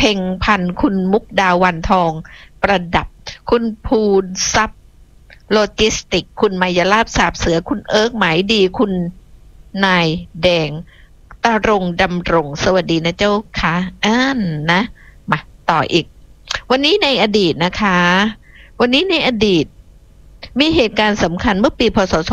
เพ็งพันธ์คุณมุกดาวันทองประดับคุณภูนทรัพย์โลจิสติกคุณมายาลาภสาบเสือคุณเอิร์กหมายดีคุณนายแดงตารงดำรงสวัสดีนะเจ้าค่ะนะมาต่ออีกวันนี้ในอดีตนะคะวันนี้ในอดีตมีเหตุการณ์สำคัญเมื่อปีพ.ศ.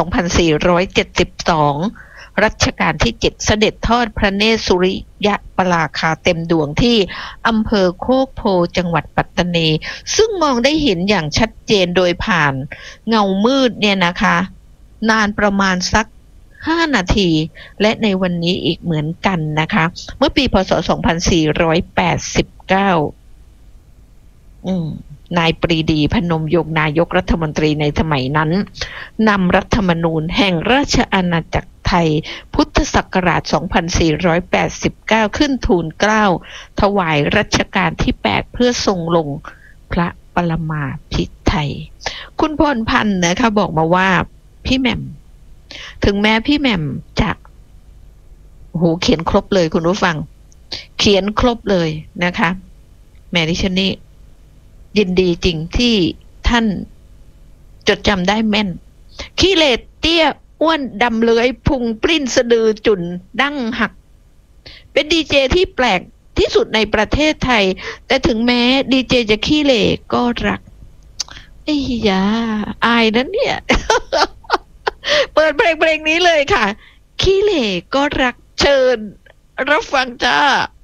2472รัชกาลที่ 7เสด็จทอดพระเนตรสุริยปราคาเต็มดวงที่อำเภอโคกโพจังหวัดปัตตานีซึ่งมองได้เห็นอย่างชัดเจนโดยผ่านเงามืดเนี่ยนะคะนานประมาณสัก5 นาทีและในวันนี้อีกเหมือนกันนะคะเมื่อปีพ.ศ. 2489นายปรีดีพนมยงค์นายกรัฐมนตรีในสมัยนั้นนำรัฐธรรมนูญแห่งราชอาณาจักรไทยพุทธศักราช 2489 ขึ้นทูลเกล้าถวายรัชกาลที่ 8 เพื่อทรงลงพระปรมาภิไธยคุณพรพันธ์นะคะบอกมาว่าพี่แหม่มถึงแม้พี่แหม่มจะเขียนครบเลยคุณผู้ฟังเขียนครบเลยนะคะแม่ดิฉันนี่ยินดีจริงที่ท่านจดจำได้แม่นขี้เหร่เตี้ยอ้วนดำเลื้อยพุงปลิ้นสะดือจุ่นดั้งหักเป็นดีเจที่แปลกที่สุดในประเทศไทยแต่ถึงแม้ดีเจจะขี้เหร่ก็รักไอ้ยาอายนั้นเนี่ย เปิดเพลงนี้เลยค่ะขี้เหร่ก็รักเชิญรับฟังจ้า